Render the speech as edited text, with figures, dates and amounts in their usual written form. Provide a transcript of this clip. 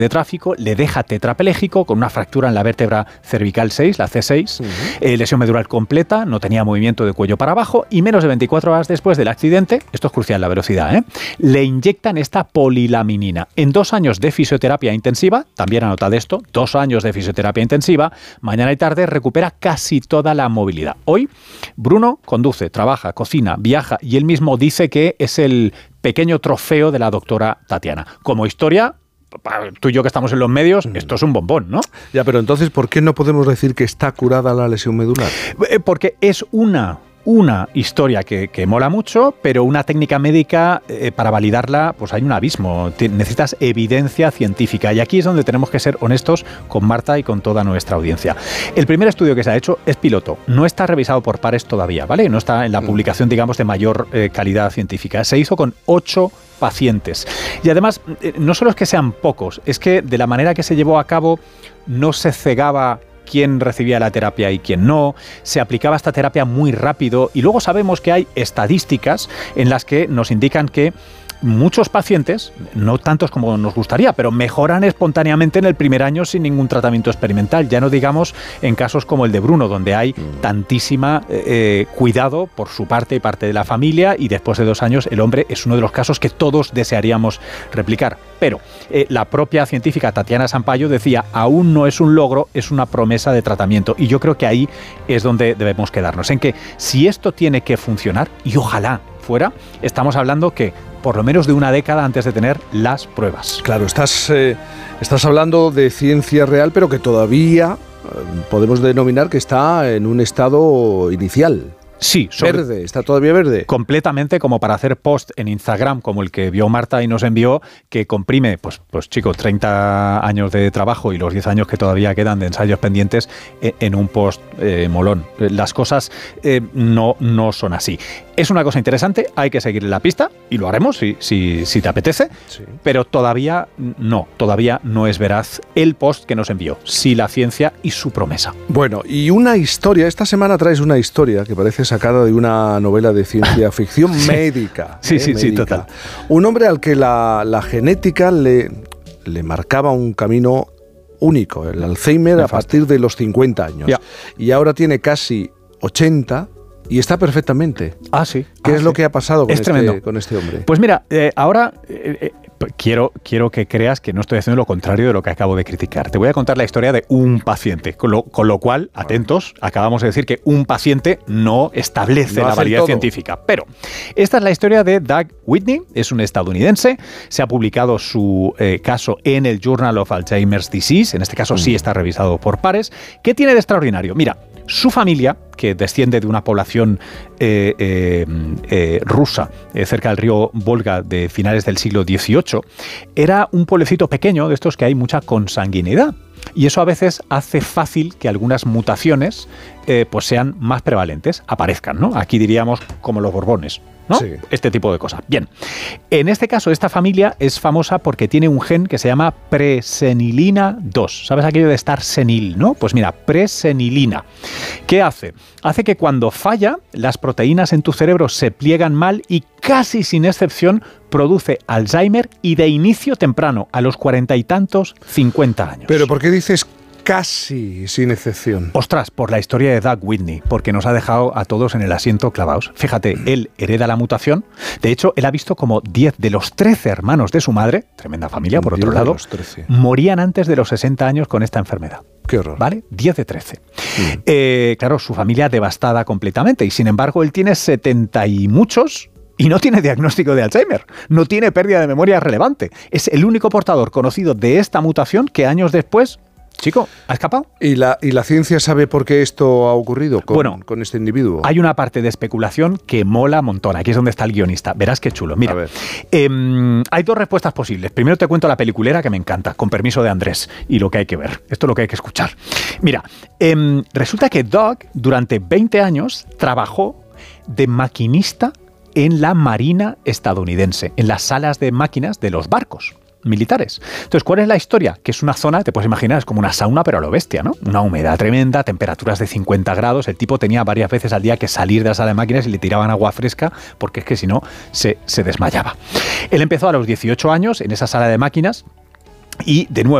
de tráfico, le deja tetrapléjico con una fractura en la vértebra cervical 6, la C6, lesión medular completa, no tenía movimiento de cuello para abajo y menos de 24 horas después del accidente, esto es crucial, la velocidad, le inyectan esta polilaminina. En 2 años de fisioterapia intensiva, también anotad esto, 2 años de fisioterapia intensiva, mañana y tarde recupera casi toda la movilidad. Hoy, Bruno conduce, trabaja, cocina, viaja y él mismo dice que es el pequeño trofeo de la doctora Tatiana. Como historia, tú y yo que estamos en los medios, esto es un bombón, ¿no? Ya, pero entonces, ¿por qué no podemos decir que está curada la lesión medular? Porque es una historia que mola mucho, pero una técnica médica, para validarla, pues hay un abismo. Necesitas evidencia científica. Y aquí es donde tenemos que ser honestos con Marta y con toda nuestra audiencia. El primer estudio que se ha hecho es piloto. No está revisado por pares todavía, ¿vale? No está en la publicación, digamos, de mayor calidad científica. Se hizo con 8 pacientes. Y además, no solo es que sean pocos, es que de la manera que se llevó a cabo no se cegaba quién recibía la terapia y quién no, se aplicaba esta terapia muy rápido y luego sabemos que hay estadísticas en las que nos indican que muchos pacientes, no tantos como nos gustaría, pero mejoran espontáneamente en el primer año sin ningún tratamiento experimental. Ya no digamos en casos como el de Bruno, donde hay tantísima cuidado por su parte y parte de la familia, y después de 2 años el hombre es uno de los casos que todos desearíamos replicar. Pero la propia científica Tatiana Sampaio decía, aún no es un logro, es una promesa de tratamiento. Y yo creo que ahí es donde debemos quedarnos, en que si esto tiene que funcionar, y ojalá fuera, estamos hablando que por lo menos de una década antes de tener las pruebas. Claro, estás hablando de ciencia real, pero que todavía podemos denominar que está en un estado inicial. Sí, verde, está todavía verde. Completamente, como para hacer post en Instagram, como el que vio Marta y nos envió, que comprime, pues chico, 30 años de trabajo y los 10 años que todavía quedan de ensayos pendientes en un post molón. Las cosas no son así. Es una cosa interesante, hay que seguirle la pista, y lo haremos si te apetece, sí. Pero todavía no es veraz el post que nos envió. Sí, la ciencia y su promesa. Bueno, y una historia, esta semana traes una historia que parece sacada de una novela de ciencia ficción médica. Sí, médica. Total. Un hombre al que la genética le marcaba un camino único, el Alzheimer, a partir de los 50 años. Ya. Y ahora tiene casi 80 y está perfectamente. Ah, sí. ¿Qué es lo que ha pasado con este hombre? Pues mira, ahora quiero que creas que no estoy haciendo lo contrario de lo que acabo de criticar. Te voy a contar la historia de un paciente, con lo cual, atentos, acabamos de decir que un paciente no establece la validez científica. Pero esta es la historia de Doug Whitney, es un estadounidense, se ha publicado su caso en el Journal of Alzheimer's Disease, en este caso sí está revisado por pares. ¿Qué tiene de extraordinario? Mira, su familia, que desciende de una población rusa cerca del río Volga de finales del siglo XVIII, era un pueblecito pequeño de estos que hay mucha consanguinidad. Y eso a veces hace fácil que algunas mutaciones pues sean más prevalentes, aparezcan, ¿no? Aquí diríamos como los Borbones, ¿no? Sí. Este tipo de cosas. Bien, en este caso esta familia es famosa porque tiene un gen que se llama presenilina 2. ¿Sabes aquello de estar senil, no? Pues mira, presenilina. ¿Qué hace? Hace que cuando falla, las proteínas en tu cerebro se pliegan mal y casi sin excepción produce Alzheimer, y de inicio temprano, a los 40 y tantos, 50 años. ¿Pero por qué dices casi sin excepción? Ostras, por la historia de Doug Whitney, porque nos ha dejado a todos en el asiento clavados. Fíjate, él hereda la mutación. De hecho, él ha visto como 10 de los 13 hermanos de su madre, tremenda familia por otro lado, morían antes de los 60 años con esta enfermedad. Qué horror. ¿Vale? 10 de 13. Claro, su familia devastada completamente, y sin embargo él tiene 70 y muchos y no tiene diagnóstico de Alzheimer, no tiene pérdida de memoria relevante. Es el único portador conocido de esta mutación que años después, chico, ha escapado. ¿Y la ciencia sabe por qué esto ha ocurrido con este individuo? Hay una parte de especulación que mola montón. Aquí es donde está el guionista. Verás qué chulo. Mira, hay 2 respuestas posibles. Primero te cuento la peliculera que me encanta, con permiso de Andrés, y lo que hay que ver. Esto es lo que hay que escuchar. Mira, resulta que Doug durante 20 años trabajó de maquinista en la Marina estadounidense, en las salas de máquinas de los barcos militares. Entonces, ¿cuál es la historia? Que es una zona, te puedes imaginar, es como una sauna, pero a lo bestia, ¿no? Una humedad tremenda, temperaturas de 50 grados. El tipo tenía varias veces al día que salir de la sala de máquinas y le tiraban agua fresca, porque es que si no, se desmayaba. Él empezó a los 18 años en esa sala de máquinas. Y, de nuevo,